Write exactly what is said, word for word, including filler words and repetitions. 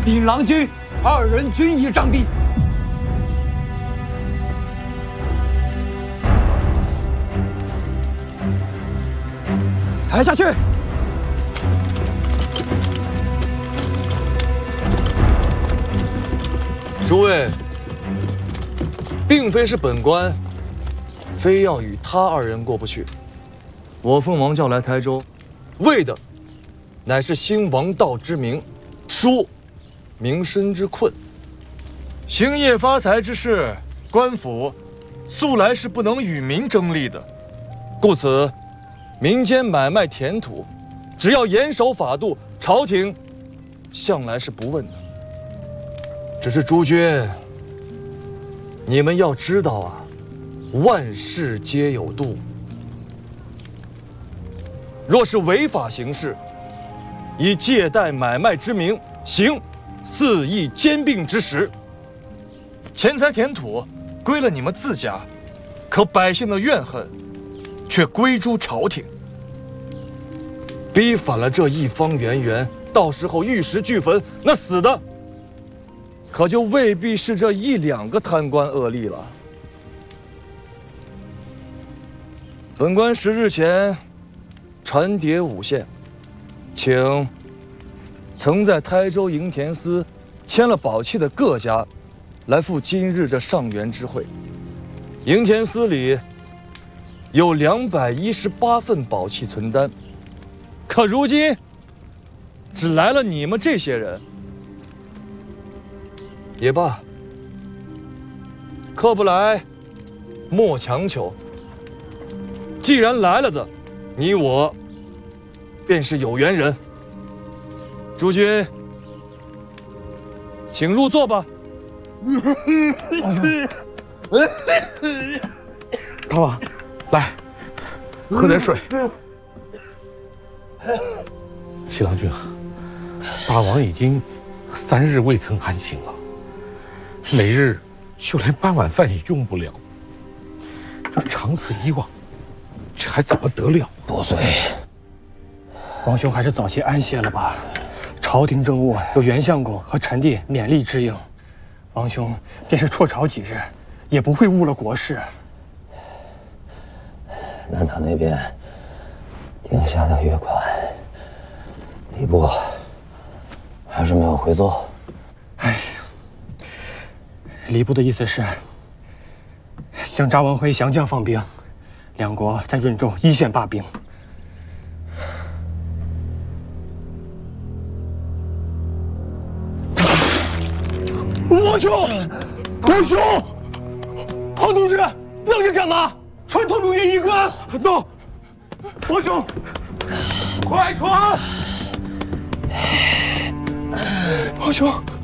槟榔军二人均已杖毙。抬下去！ 诸位，并非是本官非要与他二人过不去。我奉王教来台州，为的乃是兴王道之名，纾民生之困。兴业发财之事，官府素来是不能与民争利的，故此民间买卖田土，只要严守法度，朝廷向来是不问的。只是诸君，你们要知道啊，万事皆有度。若是违法行事，以借贷买卖之名行肆意兼并之实，钱财田土归了你们自家，可百姓的怨恨却归诸朝廷。逼反了这一方圆圆，到时候玉石俱焚，那死的可就未必是这一两个贪官恶吏了。本官十日前传牒五县，请曾在台州营田司签了宝器的各家来赴今日这上元之会。营田司里有两百一十八份宝器存单，可如今只来了你们这些人。也罢，客不来，莫强求。既然来了的，你我便是有缘人。诸君，请入座吧。 大王，来，喝点水。七郎君啊，大王已经三日未曾安寝了。每日就连半碗饭也用不了，这长此以往，这还怎么得了？ 多嘴，王兄还是早些安歇了吧。朝廷政务有袁相公和臣弟勉力支应，王兄便是辍朝几日，也不会误了国事。 南唐那边定下的月款，礼部还是没有回奏。 哎。礼部的意思是，向扎文辉降将放兵，两国在润州一线罢兵。王兄，王兄，黄同志，愣着干嘛？传统中原衣冠。诺，王兄，快传！王兄。